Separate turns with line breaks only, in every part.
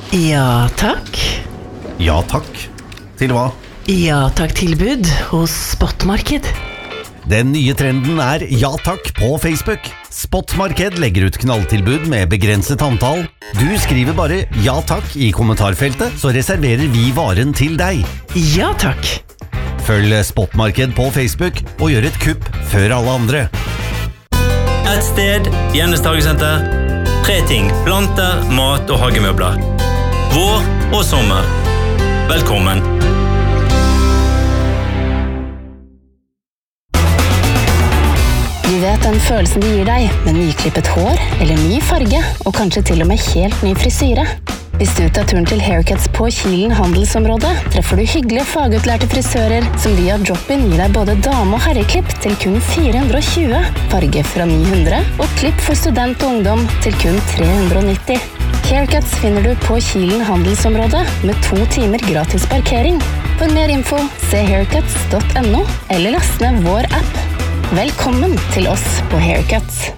Ja, takk.
Ja takk. Til hva?
Ja, takk tilbud hos Spotmarked.
Den nye trenden ja takk på Facebook. Spotmarked legger ut knalltilbud med begrenset antall. Du skriver bare ja takk i kommentarfeltet, så reserverer vi varen til deg.
Ja, takk.
Følg Spotmarked på Facebook og gjør et kupp før alle andre.
Et sted, Jennes Hagesenter. 3 ting, planter, mat og hagemøbler. Vår og sommer. Velkommen.
Du vet den følelsen det gir deg med nyklippet hår, eller ny farge, og kanskje til og med helt ny frisyre. Hvis du tar turen til Haircuts på Kilen handelsområde, treffer du hyggelige fagutlærte frisører som via drop-in gir deg både dame- og herreklipp til kun 420, farge fra 900, og klipp for student og ungdom til kun 390. Haircuts finner du på Kilen handelsområde med 2 timer gratis parkering. For mer info, se haircuts.no, eller last ned vår app. Velkommen til oss på Haircuts.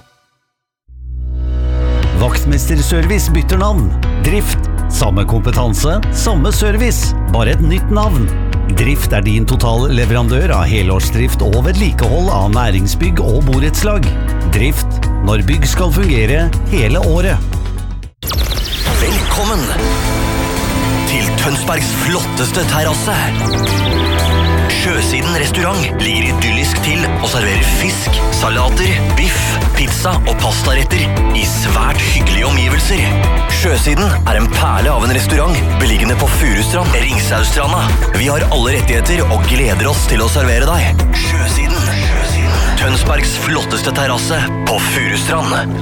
Vaktmesterservice bytter navn. Drift. Samme kompetanse, samme service. Bare et nytt navn. Drift din total leverandør av helårsdrift og vedlikehold av næringsbygg og borettslag. Drift. Når bygg skal fungere hele året.
Velkommen til Tønsbergs flotteste terrasse. Sjøsiden restaurant ligger idyllisk til og serverer fisk, salater, biff, pizza og pastaretter i svært hyggelige omgivelser. Sjøsiden en perle av en restaurant beliggende på Furustrand, Ringsaustranda. Vi har alle rettigheter og gleder oss til å servere deg. Sjøsiden. Tønsbergs flotteste terrasse på Furustrand.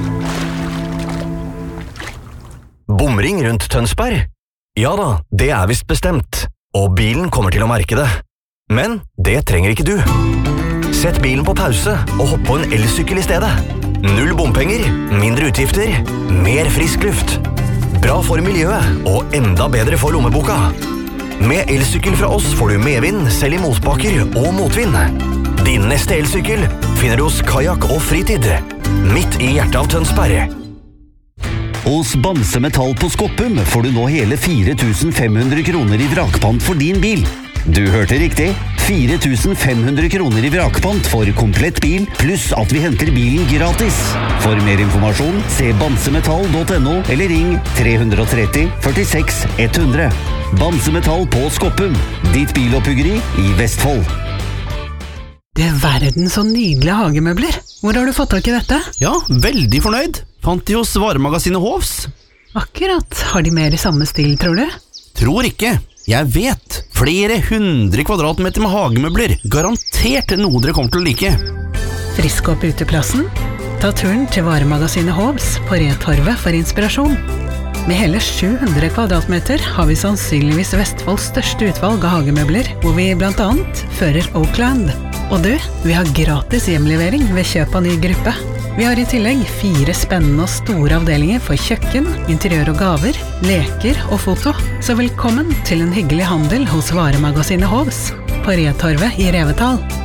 Bomring rundt Tønsberg? Ja da, det visst bestemt. Og bilen kommer til å merke det. Men det trenger ikke du. Sett bilen på pause og hopp på en elsykkel i stedet. Null bompenger, mindre utgifter, mer frisk luft. Bra for miljøet og enda bedre for lommeboka. Med elsykkel fra oss får du medvind selv i motbakker og motvind. Din neste elsykkel finner du hos Kajak og Fritid, midt i hjertet av Tønsberg.
Hos Bamse Metall på Skoppum får du nå hele 4.500 kroner i vrakpant for din bil. Du hørte riktig. 4.500 kroner i vrakpant for komplett bil, pluss at vi henter bilen gratis. For mer informasjon, se bamsemetall.no eller ring 330 46 100. Bamse Metall på Skoppum, ditt biloppbyggeri i Vestfold.
Det verden så nydelige hagemøbler. Hvor har du fått tak i dette?
Ja, veldig fornøyd. Fant de hos varemagasinet Hovs.
Akkurat. Har de mer i samme stil, tror du?
Tror ikke. Jeg vet. Flere 100 kvadratmeter med hagemøbler. Garantert noe dere kommer til å like.
Frisk opp uteplassen? Ta turen til varemagasinet Hovs på Retorvet for inspirasjon. Med hele 700 kvadratmeter har vi sannsynligvis Vestfolds største utvalg av hagemøbler, hvor vi blant annet fører Oakland. Og du, vi har gratis hjemlevering ved kjøp av ny gruppe. Vi har i tillegg 4 spennende og store avdelinger for kjøkken, interiør og gaver, leker og foto. Så velkommen til en hyggelig handel hos varemagasinet Hovs på Retorvet i Revetal.